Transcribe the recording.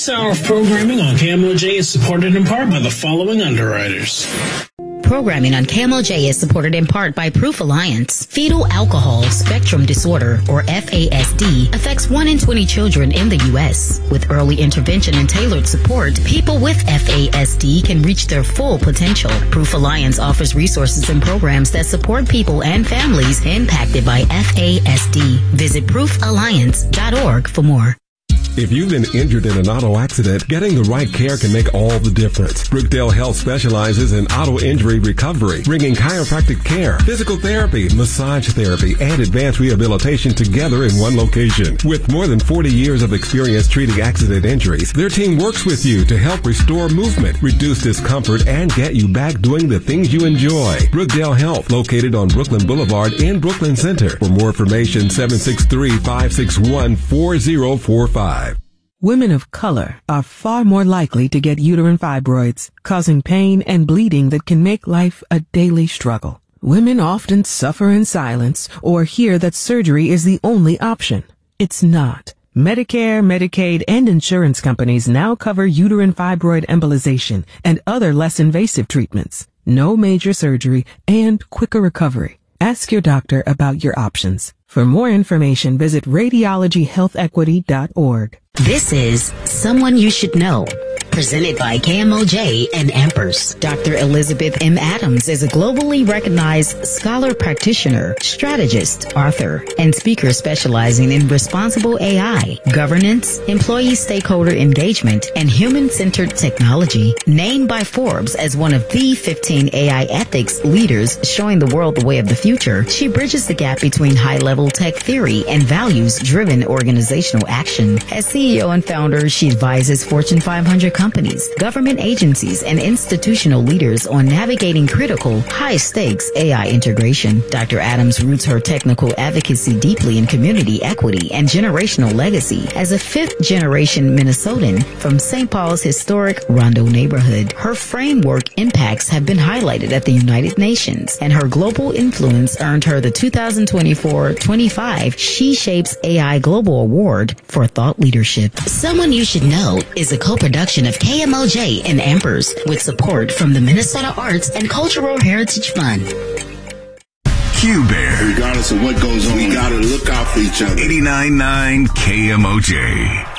This hour of programming on KMOJ is supported in part by the following underwriters. Programming on KMOJ is supported in part by Proof Alliance. Fetal alcohol spectrum disorder, or FASD, affects 1 in 20 children in the U.S. With early intervention and tailored support, people with FASD can reach their full potential. Proof Alliance offers resources and programs that support people and families impacted by FASD. Visit proofalliance.org for more. If you've been injured in an auto accident, getting the right care can make all the difference. Brookdale Health specializes in auto injury recovery, bringing chiropractic care, physical therapy, massage therapy, and advanced rehabilitation together in one location. With more than 40 years of experience treating accident injuries, their team works with you to help restore movement, reduce discomfort, and get you back doing the things you enjoy. Brookdale Health, located on Brooklyn Boulevard in Brooklyn Center. For more information, 763-561-4045. Women of color are far more likely to get uterine fibroids, causing pain and bleeding that can make life a daily struggle. Women often suffer in silence or hear that surgery is the only option. It's not. Medicare, Medicaid, and insurance companies now cover uterine fibroid embolization and other less invasive treatments. No major surgery and quicker recovery. Ask your doctor about your options. For more information, visit radiologyhealthequity.org. This is Someone You Should Know, presented by KMOJ and Ampers. Dr. Elizabeth M. Adams is a globally recognized scholar practitioner, strategist, author, and speaker specializing in responsible AI, governance, employee stakeholder engagement, and human-centered technology. Named by Forbes as one of the 15 AI ethics leaders showing the world the way of the future, she bridges the gap between high-level tech theory and values-driven organizational action. As CEO and founder, she advises Fortune 500 companies, government agencies, and institutional leaders on navigating critical, high-stakes AI integration. Dr. Adams roots her technical advocacy deeply in community equity and generational legacy. As a fifth-generation Minnesotan from St. Paul's historic Rondo neighborhood, her framework impacts have been highlighted at the United Nations, and her global influence earned her the 2024-25 She Shapes AI Global Award for Thought Leadership. Someone You Should Know is a co-production of KMOJ and Ampers with support from the Minnesota Arts and Cultural Heritage Fund. Q-Bear. Regardless of what goes on, we gotta look out for each other. 89.9 KMOJ.